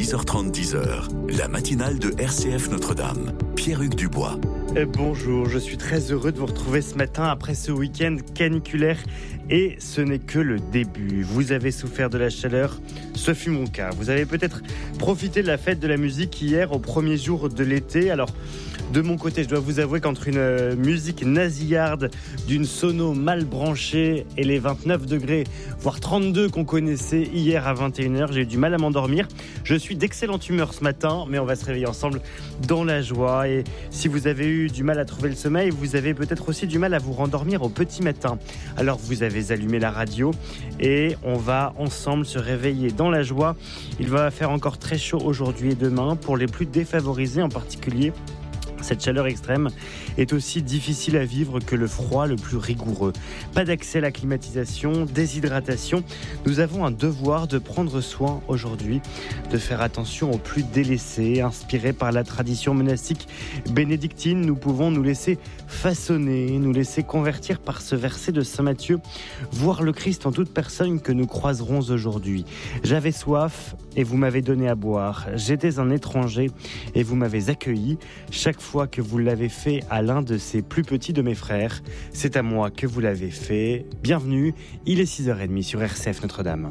6h30, 10h, la matinale de RCF Notre-Dame. Pierre-Hugues Dubois. Bonjour, je suis très heureux de vous retrouver ce matin après ce week-end caniculaire. Et ce n'est que le début. Vous avez souffert de la chaleur, ce fut mon cas. Vous avez peut-être profité de la fête de la musique hier, au premier jour de l'été. Alors, de mon côté, je dois vous avouer qu'entre une musique nasillarde, d'une sono mal branchée et les 29 degrés, voire 32 qu'on connaissait hier à 21h, j'ai eu du mal à m'endormir. Je suis d'excellente humeur ce matin, mais on va se réveiller ensemble dans la joie. Et si vous avez eu du mal à trouver le sommeil, vous avez peut-être aussi du mal à vous rendormir au petit matin. Alors vous avez allumé la radio et on va ensemble se réveiller dans la joie. Il va faire encore très chaud aujourd'hui et demain pour les plus défavorisés en particulier. Cette chaleur extrême est aussi difficile à vivre que le froid le plus rigoureux. Pas d'accès à la climatisation, déshydratation. Nous avons un devoir de prendre soin aujourd'hui, de faire attention aux plus délaissés. Inspirés par la tradition monastique bénédictine, nous pouvons nous laisser façonner, nous laisser convertir par ce verset de Saint Matthieu, voir le Christ en toute personne que nous croiserons aujourd'hui. J'avais soif et vous m'avez donné à boire. J'étais un étranger et vous m'avez accueilli. Chaque fois que vous l'avez fait à l'un de ces plus petits de mes frères, c'est à moi que vous l'avez fait. Bienvenue, il est 6h30 sur RCF Notre-Dame.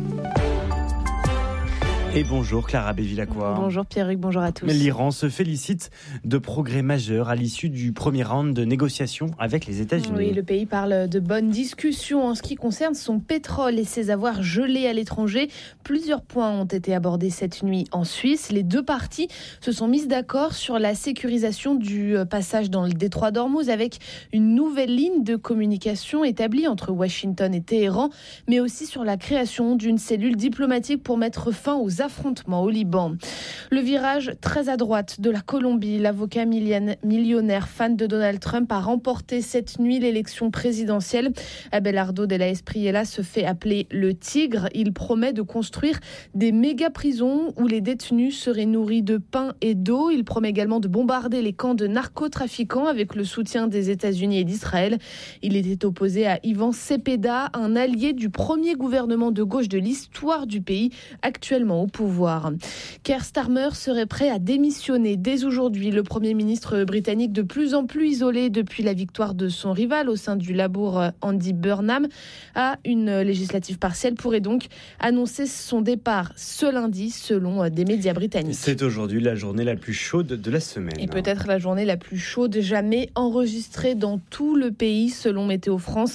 Et bonjour Clara Bévilacqua. Bonjour Pierre-Hugues, bonjour à tous. L'Iran se félicite de progrès majeurs à l'issue du premier round de négociations avec les États-Unis. Oui, le pays parle de bonnes discussions en ce qui concerne son pétrole et ses avoirs gelés à l'étranger. Plusieurs points ont été abordés cette nuit en Suisse. Les deux parties se sont mises d'accord sur la sécurisation du passage dans le détroit d'Ormuz avec une nouvelle ligne de communication établie entre Washington et Téhéran, mais aussi sur la création d'une cellule diplomatique pour mettre fin aux affrontements au Liban. Le virage très à droite de la Colombie, l'avocat millionnaire fan de Donald Trump a remporté cette nuit l'élection présidentielle. Abelardo de la Espriella se fait appeler le Tigre. Il promet de construire des méga-prisons où les détenus seraient nourris de pain et d'eau. Il promet également de bombarder les camps de narcotrafiquants avec le soutien des États-Unis et d'Israël. Il était opposé à Ivan Cepeda, un allié du premier gouvernement de gauche de l'histoire du pays, actuellement au pouvoir. Keir Starmer serait prêt à démissionner dès aujourd'hui. Le Premier ministre britannique, de plus en plus isolé depuis la victoire de son rival au sein du Labour, Andy Burnham, à une législative partielle, pourrait donc annoncer son départ ce lundi, selon des médias britanniques. C'est aujourd'hui la journée la plus chaude de la semaine. Et peut-être la journée la plus chaude jamais enregistrée dans tout le pays, selon Météo France.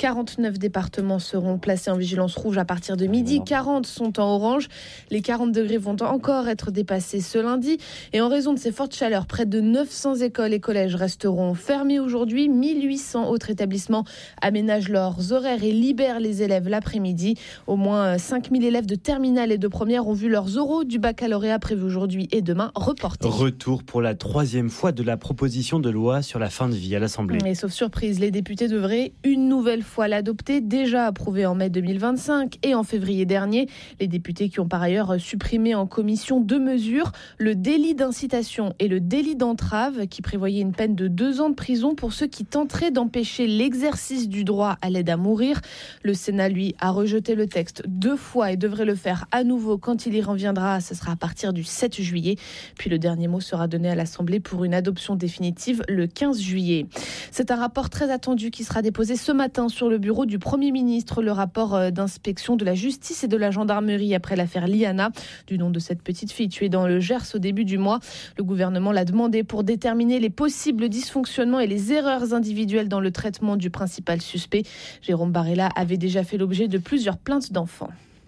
49 départements seront placés en vigilance rouge à partir de midi. 40 sont en orange. Les 40 degrés vont encore être dépassés ce lundi. Et en raison de ces fortes chaleurs, près de 900 écoles et collèges resteront fermés aujourd'hui. 1800 autres établissements aménagent leurs horaires et libèrent les élèves l'après-midi. Au moins 5000 élèves de terminale et de première ont vu leurs oraux du baccalauréat prévus aujourd'hui et demain reportés. Retour pour la troisième fois de la proposition de loi sur la fin de vie à l'Assemblée. Et sauf surprise, les députés devraient une nouvelle fois l'adopter, déjà approuvé en mai 2025 et en février dernier. Les députés qui ont par ailleurs supprimé en commission deux mesures, le délit d'incitation et le délit d'entrave, qui prévoyaient une peine de 2 ans de prison pour ceux qui tenteraient d'empêcher l'exercice du droit à l'aide à mourir. Le Sénat, lui, a rejeté le texte 2 fois et devrait le faire à nouveau quand il y reviendra. Ce sera à partir du 7 juillet. Puis le dernier mot sera donné à l'Assemblée pour une adoption définitive le 15 juillet. C'est un rapport très attendu qui sera déposé ce matin sur le bureau du Premier ministre, le rapport d'inspection de la justice et de la gendarmerie après l'affaire Liana, du nom de cette petite fille tuée dans le Gers au début du mois. Le gouvernement l'a demandé pour déterminer les possibles dysfonctionnements et les erreurs individuelles dans le traitement du principal suspect. Jérôme Barella avait déjà fait l'objet de plusieurs plaintes d'enfants.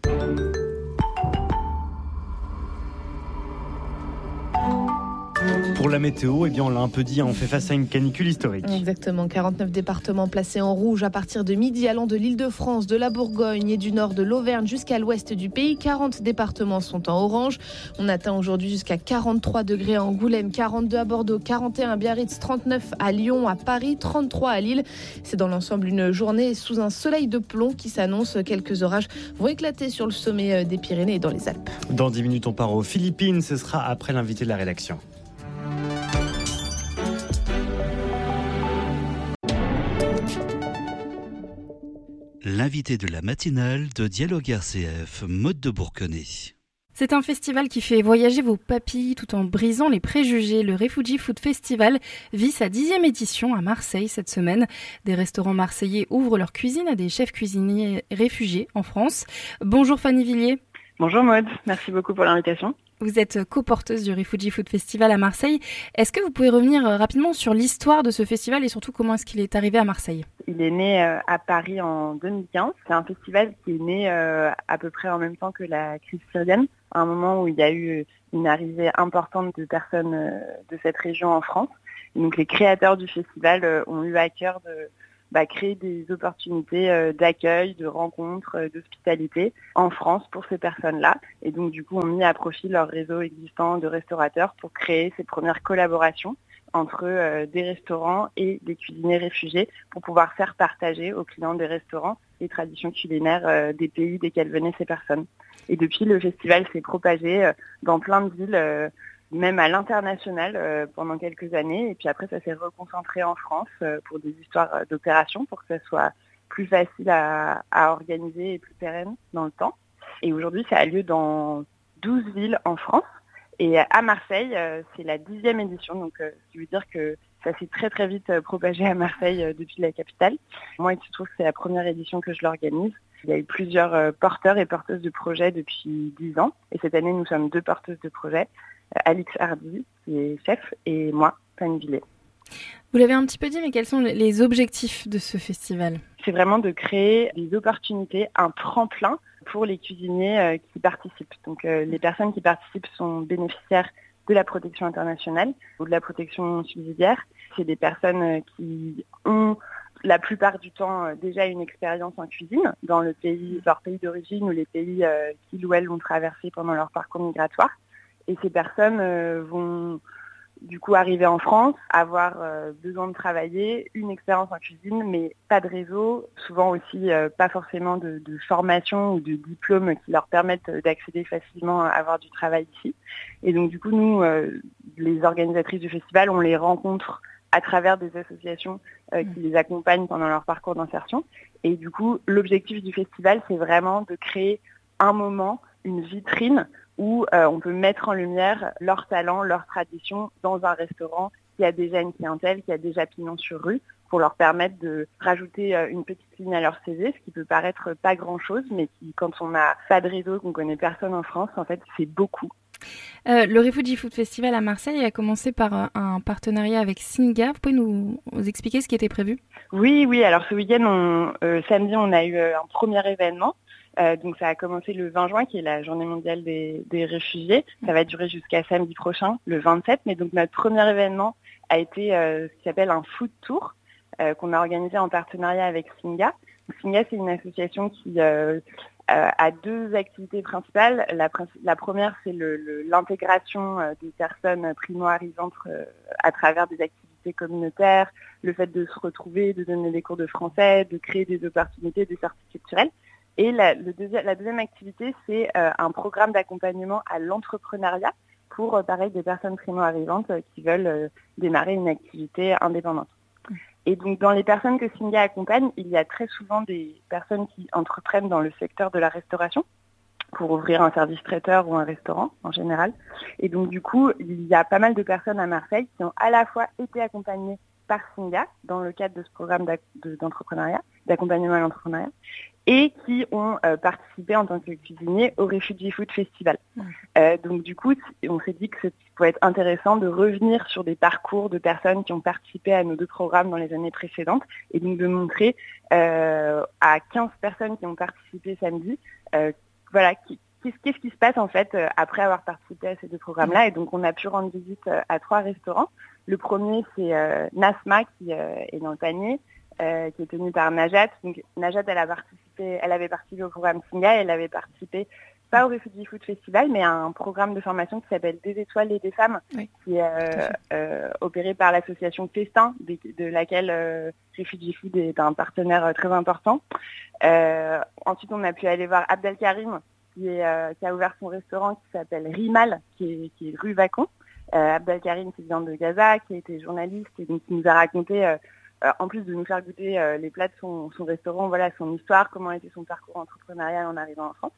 Pour la météo, on l'a un peu dit, on fait face à une canicule historique. Exactement, 49 départements placés en rouge à partir de midi, allant de l'Île-de-France, de la Bourgogne et du nord de l'Auvergne jusqu'à l'ouest du pays. 40 départements sont en orange. On atteint aujourd'hui jusqu'à 43 degrés à Angoulême, 42 à Bordeaux, 41 à Biarritz, 39 à Lyon, à Paris, 33 à Lille. C'est dans l'ensemble une journée sous un soleil de plomb qui s'annonce. Quelques orages vont éclater sur le sommet des Pyrénées et dans les Alpes. Dans 10 minutes, on part aux Philippines. Ce sera après l'invité de la rédaction. L'invité de la matinale de Dialogue RCF, Maude de Bourquenay. C'est un festival qui fait voyager vos papilles tout en brisant les préjugés. Le Refugee Food Festival vit sa 10e édition à Marseille cette semaine. Des restaurants marseillais ouvrent leur cuisine à des chefs cuisiniers réfugiés en France. Bonjour Fanny Villiers. Bonjour Maud, merci beaucoup pour l'invitation. Vous êtes coporteuse du Refugee Food Festival à Marseille. Est-ce que vous pouvez revenir rapidement sur l'histoire de ce festival et surtout comment est-ce qu'il est arrivé à Marseille ? Il est né à Paris en 2015. C'est un festival qui est né à peu près en même temps que la crise syrienne, à un moment où il y a eu une arrivée importante de personnes de cette région en France. Et donc les créateurs du festival ont eu à cœur de créer des opportunités d'accueil, de rencontres, d'hospitalité en France pour ces personnes-là. Et donc du coup, ont mis à profit leur réseau existant de restaurateurs pour créer ces premières collaborations entre des restaurants et des cuisiniers réfugiés pour pouvoir faire partager aux clients des restaurants les traditions culinaires des pays desquels venaient ces personnes. Et depuis, le festival s'est propagé dans plein de villes, même à l'international pendant quelques années. Et puis après, ça s'est reconcentré en France pour des histoires d'opérations, pour que ça soit plus facile à organiser et plus pérenne dans le temps. Et aujourd'hui, ça a lieu dans 12 villes en France. Et à Marseille, c'est la 10e édition, donc ce qui veut dire que ça s'est très très vite propagé à Marseille depuis la capitale. Moi, il se trouve que c'est la première édition que je l'organise. Il y a eu plusieurs porteurs et porteuses de projets depuis 10 ans. Et cette année, nous sommes 2 porteuses de projets, Alix Hardy, qui est chef, et moi, Fanny Villiers. Vous l'avez un petit peu dit, mais quels sont les objectifs de ce festival ? C'est vraiment de créer des opportunités, un tremplin pour les cuisiniers qui participent. Donc les personnes qui participent sont bénéficiaires de la protection internationale ou de la protection subsidiaire. C'est des personnes qui ont la plupart du temps déjà une expérience en cuisine dans leur pays d'origine ou les pays qu'ils ou elles ont traversé pendant leur parcours migratoire. Et ces personnes vont du coup arriver en France, avoir besoin de travailler, une expérience en cuisine, mais pas de réseau, souvent aussi pas forcément de formation ou de diplôme qui leur permettent d'accéder facilement à avoir du travail ici. Et donc du coup, nous, les organisatrices du festival, on les rencontre à travers des associations qui les accompagnent pendant leur parcours d'insertion. Et du coup, l'objectif du festival, c'est vraiment de créer un moment, une vitrine où on peut mettre en lumière leurs talents, leurs traditions dans un restaurant qui a déjà une clientèle, qui a déjà pignon sur rue, pour leur permettre de rajouter une petite ligne à leur CV, ce qui peut paraître pas grand-chose, mais qui, quand on n'a pas de réseau, qu'on connaît personne en France, en fait, c'est beaucoup. Le Refugee Food Festival à Marseille a commencé par un partenariat avec Singa. Vous pouvez nous expliquer ce qui était prévu ? Oui. Alors ce week-end, samedi, on a eu un premier événement. Donc ça a commencé le 20 juin, qui est la journée mondiale des réfugiés. Ça va durer jusqu'à samedi prochain, le 27. Mais donc notre premier événement a été ce qui s'appelle un food tour qu'on a organisé en partenariat avec Singa. Singa, c'est une association qui a 2 activités principales. La première, c'est l'intégration des personnes primo-arrivantes à travers des activités communautaires, le fait de se retrouver, de donner des cours de français, de créer des opportunités, des sorties culturelles. Et la deuxième activité, c'est un programme d'accompagnement à l'entrepreneuriat pour, pareil, des personnes primo-arrivantes qui veulent démarrer une activité indépendante. Et donc, dans les personnes que Singa accompagne, il y a très souvent des personnes qui entreprennent dans le secteur de la restauration pour ouvrir un service traiteur ou un restaurant en général. Et donc, du coup, il y a pas mal de personnes à Marseille qui ont à la fois été accompagnées par Singa dans le cadre de ce programme d'entrepreneuriat, d'accompagnement à l'entrepreneuriat, et qui ont participé en tant que cuisiniers au Refugee Food Festival. Donc du coup, on s'est dit que ça pouvait être intéressant de revenir sur des parcours de personnes qui ont participé à nos 2 programmes dans les années précédentes, et donc de montrer à 15 personnes qui ont participé samedi, qu'est-ce qui se passe en fait après avoir participé à ces 2 programmes-là. Et donc on a pu rendre visite à 3 restaurants. Le premier, c'est Nasma, qui est dans le panier, qui est tenue par Najat. Donc Najat, elle avait participé au programme Singa, elle avait participé pas au Refugee Food Festival, mais à un programme de formation qui s'appelle Des étoiles et des femmes, qui est opéré par l'association Festin, de laquelle Refugee Food est un partenaire très important. Ensuite, on a pu aller voir Abdelkarim, qui a ouvert son restaurant qui s'appelle Rimal, qui est rue Vacon. Abdelkarim, qui vient de Gaza, qui a été journaliste et donc qui nous a raconté, en plus de nous faire goûter les plats de son restaurant, voilà son histoire, comment était son parcours entrepreneurial en arrivant en France.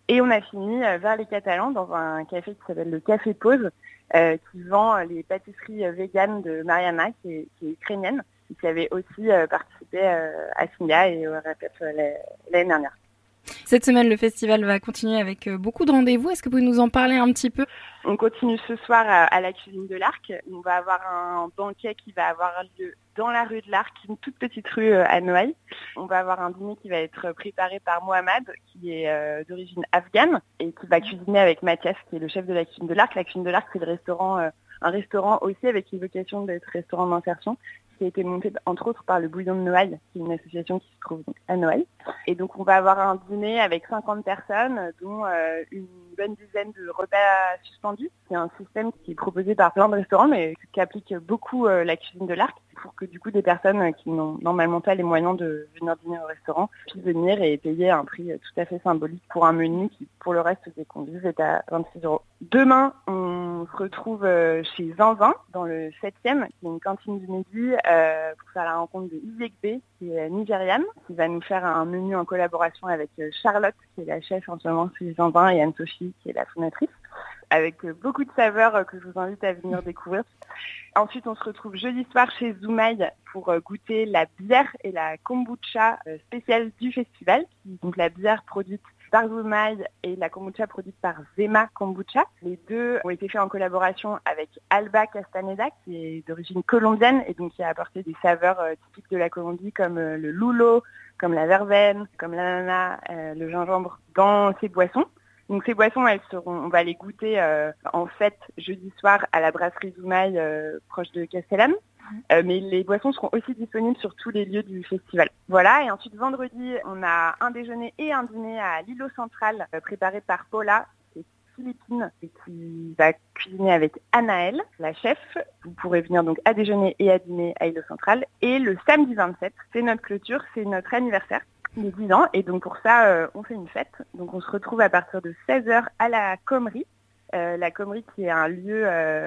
Et on a fini vers les Catalans dans un café qui s'appelle le Café Pause, qui vend les pâtisseries véganes de Mariana, qui est ukrainienne, et qui avait aussi participé à Singa et au RAPEP l'année dernière. Cette semaine, le festival va continuer avec beaucoup de rendez-vous. Est-ce que vous pouvez nous en parler un petit peu ? On continue ce soir à la Cuisine de l'Arc. On va avoir un banquet qui va avoir lieu dans la rue de l'Arc, une toute petite rue à Noailles. On va avoir un dîner qui va être préparé par Mohamed, qui est d'origine afghane, et qui va cuisiner avec Mathias, qui est le chef de la Cuisine de l'Arc. La Cuisine de l'Arc, c'est le restaurant, un restaurant aussi avec une vocation d'être restaurant d'insertion, qui a été monté entre autres par le Bouillon de Noailles, qui est une association qui se trouve donc à Noailles. Et donc on va avoir un dîner avec 50 personnes, dont une bonne dizaine de repas suspendus. C'est un système qui est proposé par plein de restaurants, mais qui applique beaucoup la Cuisine de l'Arc, pour que du coup des personnes qui n'ont normalement pas les moyens de venir dîner au restaurant puissent venir et payer un prix tout à fait symbolique pour un menu qui, pour le reste des convives, est à 26 €. Demain, on se retrouve chez Zinzin, dans le 7e, qui est une cantine du midi, pour faire la rencontre de Izekbe, qui est nigériane, qui va nous faire un menu en collaboration avec Charlotte, qui est la chef en ce moment chez Zinzin, et Anne-Sophie, qui est la fondatrice, avec beaucoup de saveurs que je vous invite à venir découvrir. Ensuite, on se retrouve jeudi soir chez Zoumaï pour goûter la bière et la kombucha spéciale du festival. Donc la bière produite par Zoumaï et la kombucha produite par Zema Kombucha. Les deux ont été faits en collaboration avec Alba Castaneda, qui est d'origine colombienne et donc qui a apporté des saveurs typiques de la Colombie comme le lulo, comme la verveine, comme l'ananas, le gingembre dans ces boissons. Donc ces boissons, on va les goûter en fête jeudi soir à la brasserie Zoumaï proche de Castellane. Mais les boissons seront aussi disponibles sur tous les lieux du festival. Voilà, et ensuite vendredi, on a un déjeuner et un dîner à l'îlot central préparé par Paula, qui est philippine et qui va cuisiner avec Anaël, la chef. Vous pourrez venir donc à déjeuner et à dîner à l'îlot central. Et le samedi 27, c'est notre clôture, c'est notre anniversaire. Les 10 ans, et donc pour ça, on fait une fête. Donc on se retrouve à partir de 16h à la Comrie. La Comrie qui est un lieu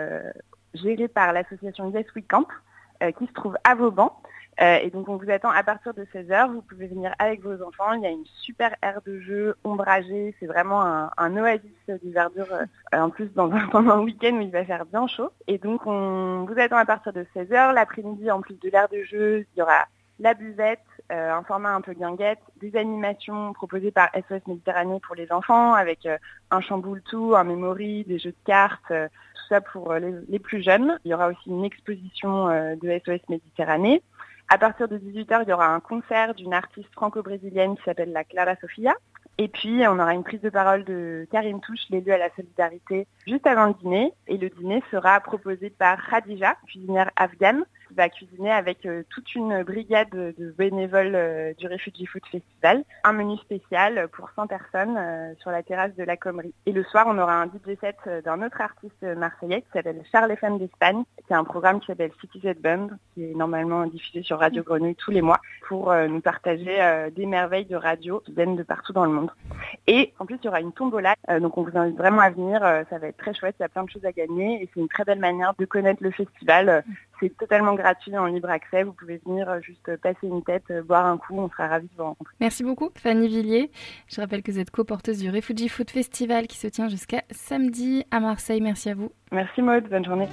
géré par l'association Yes We Camp, qui se trouve à Vauban. Et donc on vous attend à partir de 16h. Vous pouvez venir avec vos enfants. Il y a une super aire de jeu ombragée. C'est vraiment un oasis de verdure. En plus, pendant un week-end où il va faire bien chaud. Et donc on vous attend à partir de 16h. L'après-midi, en plus de l'aire de jeu, il y aura la buvette, un format un peu guinguette, des animations proposées par SOS Méditerranée pour les enfants, avec un chamboule-tout, un memory, des jeux de cartes, tout ça pour les plus jeunes. Il y aura aussi une exposition de SOS Méditerranée. À partir de 18h, il y aura un concert d'une artiste franco-brésilienne qui s'appelle la Clara Sofia. Et puis, on aura une prise de parole de Karim Touche, l'élu à la solidarité, juste avant le dîner. Et le dîner sera proposé par Khadija, cuisinière afghane, qui va cuisiner avec toute une brigade de bénévoles du Refugee Food Festival. Un menu spécial pour 100 personnes sur la terrasse de la Comrie. Et le soir, on aura un DJ set d'un autre artiste marseillais qui s'appelle Charles FM d'Espagne, qui a un programme qui s'appelle Citizen Band, qui est normalement diffusé sur Radio Grenouille tous les mois, pour nous partager des merveilles de radio qui viennent de partout dans le monde. Et en plus, il y aura une tombola, donc on vous invite vraiment à venir, ça va être très chouette, il y a plein de choses à gagner et c'est une très belle manière de connaître le festival. C'est totalement gratuit, en libre accès, vous pouvez venir juste passer une tête, boire un coup, on sera ravis de vous rencontrer. Merci beaucoup Fanny Villiers. Je rappelle que vous êtes co-porteuse du Refugee Food Festival qui se tient jusqu'à samedi à Marseille. Merci à vous. Merci Maud, bonne journée.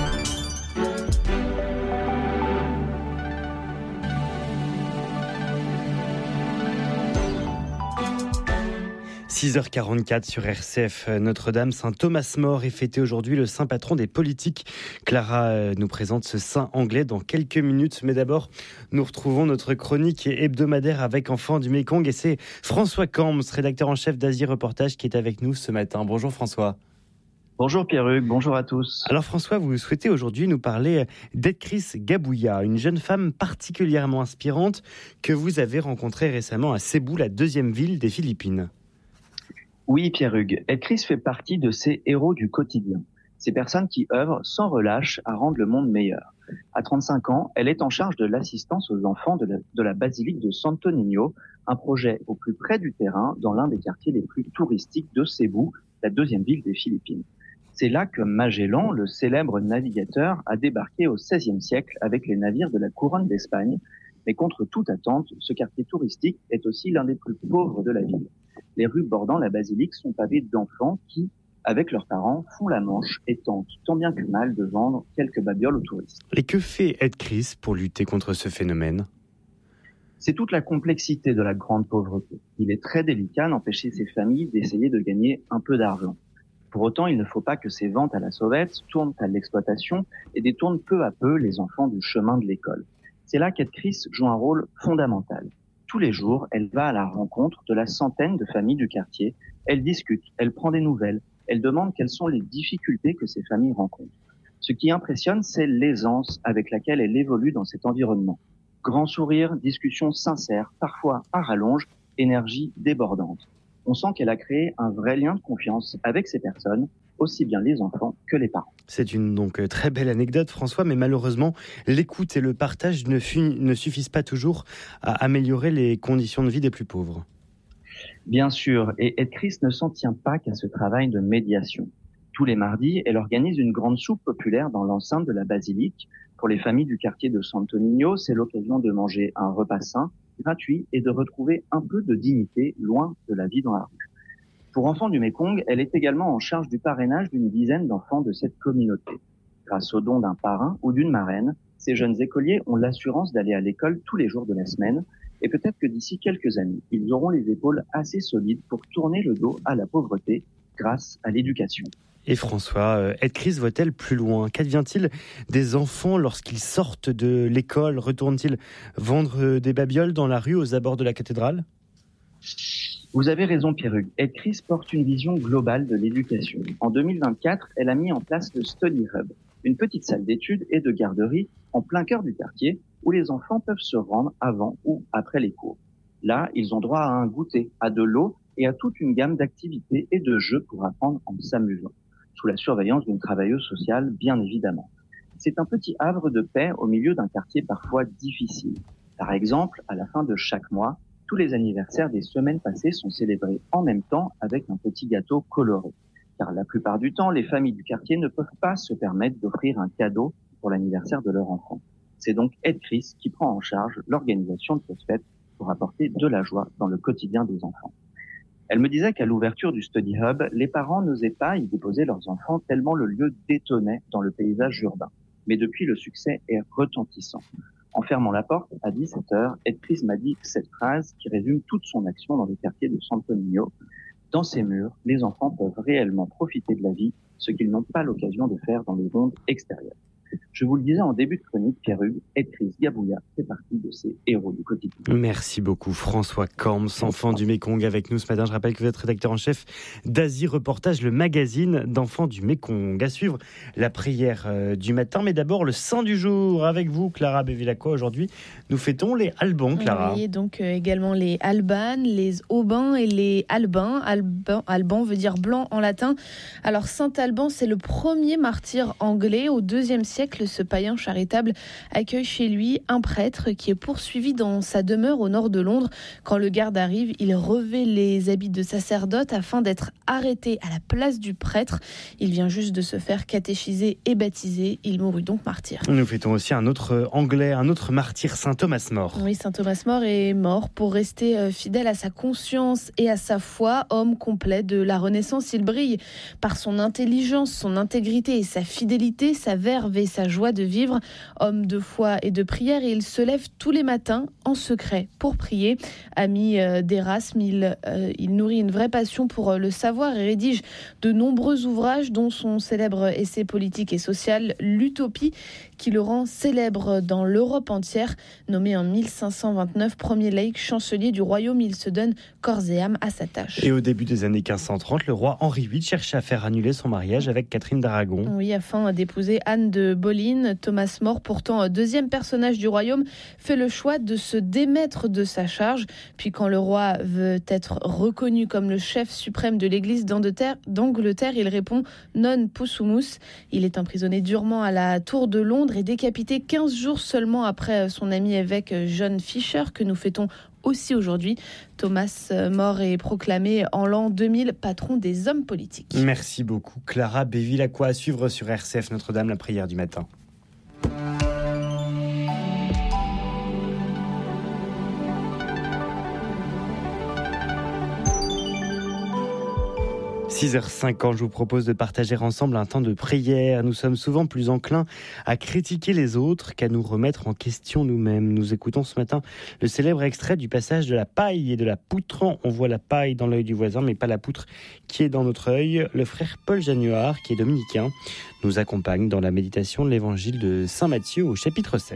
6h44 sur RCF Notre-Dame. Saint Thomas More est fêté aujourd'hui, le saint patron des politiques. Clara nous présente ce saint anglais dans quelques minutes. Mais d'abord, nous retrouvons notre chronique hebdomadaire avec Enfants du Mékong. Et c'est François Camps, rédacteur en chef d'Asie Reportage, qui est avec nous ce matin. Bonjour François. Bonjour Pierre-Hugues, bonjour à tous. Alors François, vous souhaitez aujourd'hui nous parler d'Edkris Gabouya, une jeune femme particulièrement inspirante que vous avez rencontrée récemment à Cebu, la deuxième ville des Philippines. Oui Pierre-Hugues, Edkris fait partie de ces héros du quotidien, ces personnes qui œuvrent sans relâche à rendre le monde meilleur. À 35 ans, elle est en charge de l'assistance aux enfants de la basilique de Santo Niño, un projet au plus près du terrain dans l'un des quartiers les plus touristiques de Cebu, la deuxième ville des Philippines. C'est là que Magellan, le célèbre navigateur, a débarqué au XVIe siècle avec les navires de la couronne d'Espagne. Mais contre toute attente, ce quartier touristique est aussi l'un des plus pauvres de la ville. Les rues bordant la basilique sont pavées d'enfants qui, avec leurs parents, font la manche et tentent tant bien que mal de vendre quelques babioles aux touristes. Et que fait Ed Chris pour lutter contre ce phénomène ? C'est toute la complexité de la grande pauvreté. Il est très délicat d'empêcher ces familles d'essayer de gagner un peu d'argent. Pour autant, il ne faut pas que ces ventes à la sauvette tournent à l'exploitation et détournent peu à peu les enfants du chemin de l'école. C'est là qu'Ed Chris joue un rôle fondamental. Tous les jours, elle va à la rencontre de la centaine de familles du quartier. Elle discute, elle prend des nouvelles, elle demande quelles sont les difficultés que ces familles rencontrent. Ce qui impressionne, c'est l'aisance avec laquelle elle évolue dans cet environnement. Grand sourire, discussion sincère, parfois à rallonge, énergie débordante. On sent qu'elle a créé un vrai lien de confiance avec ces personnes, aussi bien les enfants que les parents. C'est une donc très belle anecdote, François, mais malheureusement, l'écoute et le partage ne suffisent pas toujours à améliorer les conditions de vie des plus pauvres. Bien sûr, et Ed Chris ne s'en tient pas qu'à ce travail de médiation. Tous les mardis, elle organise une grande soupe populaire dans l'enceinte de la basilique. Pour les familles du quartier de Santo Niño, c'est l'occasion de manger un repas sain, gratuit et de retrouver un peu de dignité loin de la vie dans la rue. Pour Enfants du Mékong, elle est également en charge du parrainage d'une dizaine d'enfants de cette communauté. Grâce au don d'un parrain ou d'une marraine, ces jeunes écoliers ont l'assurance d'aller à l'école tous les jours de la semaine et peut-être que d'ici quelques années, ils auront les épaules assez solides pour tourner le dos à la pauvreté grâce à l'éducation. Et François, Ed Chris va-t-elle plus loin ? Qu'advient-il des enfants lorsqu'ils sortent de l'école ? Retournent-ils vendre des babioles dans la rue aux abords de la cathédrale ? Vous avez raison, Pierrugue. Ed Chris porte une vision globale de l'éducation. En 2024, elle a mis en place le Study Hub, une petite salle d'études et de garderie en plein cœur du quartier où les enfants peuvent se rendre avant ou après les cours. Là, ils ont droit à un goûter, à de l'eau et à toute une gamme d'activités et de jeux pour apprendre en s'amusant, sous la surveillance d'une travailleuse sociale, bien évidemment. C'est un petit havre de paix au milieu d'un quartier parfois difficile. Par exemple, à la fin de chaque mois, tous les anniversaires des semaines passées sont célébrés en même temps avec un petit gâteau coloré. Car la plupart du temps, les familles du quartier ne peuvent pas se permettre d'offrir un cadeau pour l'anniversaire de leur enfant. C'est donc Ed Chris qui prend en charge l'organisation de cette fête pour apporter de la joie dans le quotidien des enfants. Elle me disait qu'à l'ouverture du Study Hub, les parents n'osaient pas y déposer leurs enfants tellement le lieu détonnait dans le paysage urbain. Mais depuis, le succès est retentissant. En fermant la porte, à 17h, Ed Chris m'a dit cette phrase qui résume toute son action dans le quartier de Santo Niño. Dans ces murs, les enfants peuvent réellement profiter de la vie, ce qu'ils n'ont pas l'occasion de faire dans le monde extérieur. Je vous le disais en début de chronique, Pierrugue, Ed Chris Gabouya fait partie de ces héros du quotidien. Merci beaucoup François Corms, Enfants du Mékong avec nous ce matin. Je rappelle que vous êtes rédacteur en chef d'Asie Reportage, le magazine d'Enfants du Mékong. À suivre la prière du matin, mais d'abord le saint du jour avec vous, Clara Bevilacqua. Aujourd'hui, nous fêtons les Albans, Clara. Oui, donc également les Albanes, les Aubins et les Albins. Alban veut dire blanc en latin. Alors Saint Alban, c'est le premier martyr anglais au IIe siècle. Ce païen charitable accueille chez lui un prêtre qui est poursuivi dans sa demeure au nord de Londres. Quand le garde arrive, il revêt les habits de sacerdote afin d'être arrêté à la place du prêtre. Il vient juste de se faire catéchiser et baptiser. Il mourut donc martyr. Nous fêtons aussi un autre Anglais, un autre martyr, saint Thomas More. Oui, saint Thomas More est mort pour rester fidèle à sa conscience et à sa foi. Homme complet de la Renaissance, il brille par son intelligence, son intégrité et sa fidélité, sa verve et sa joie de vivre. Homme de foi et de prière, et il se lève tous les matins en secret pour prier. Ami d'Erasme, il nourrit une vraie passion pour le savoir et rédige de nombreux ouvrages, dont son célèbre essai politique et social, l'Utopie, qui le rend célèbre dans l'Europe entière. Nommé en 1529 premier laïc chancelier du royaume, il se donne corps et âme à sa tâche. Et au début des années 1530, le roi Henri VIII cherche à faire annuler son mariage avec Catherine d'Aragon. Oui, afin d'épouser Anne de Boleyn. Thomas More, pourtant deuxième personnage du royaume, fait le choix de se démettre de sa charge. Puis quand le roi veut être reconnu comme le chef suprême de l'église d'Angleterre, il répond « non possumus ». Il est emprisonné durement à la Tour de Londres et décapité 15 jours seulement après son ami évêque John Fisher, que nous fêtons aussi aujourd'hui. Thomas More est proclamé en l'an 2000 patron des hommes politiques. Merci beaucoup Clara Bevilacqua. À suivre sur RCF Notre-Dame, la prière du matin. 6h50, je vous propose de partager ensemble un temps de prière. Nous sommes souvent plus enclins à critiquer les autres qu'à nous remettre en question nous-mêmes. Nous écoutons ce matin le célèbre extrait du passage de la paille et de la poutre. On voit la paille dans l'œil du voisin, mais pas la poutre qui est dans notre œil. Le frère Paul Januard, qui est dominicain, nous accompagne dans la méditation de l'évangile de Saint Matthieu au chapitre 7.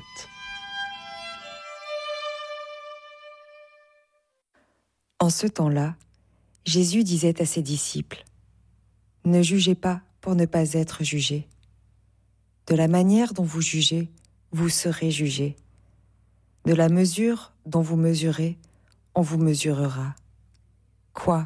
En ce temps-là, Jésus disait à ses disciples : « Ne jugez pas pour ne pas être jugés. De la manière dont vous jugez, vous serez jugés. De la mesure dont vous mesurez, on vous mesurera. Quoi ?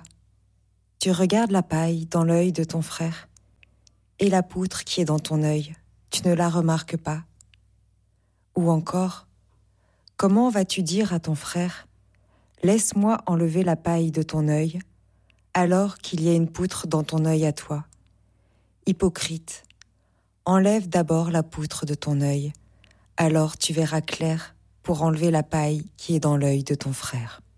Tu regardes la paille dans l'œil de ton frère, et la poutre qui est dans ton œil, tu ne la remarques pas ? Ou encore, comment vas-tu dire à ton frère : laisse-moi enlever la paille de ton œil, alors qu'il y a une poutre dans ton œil à toi. Hypocrite, enlève d'abord la poutre de ton œil, alors tu verras clair pour enlever la paille qui est dans l'œil de ton frère.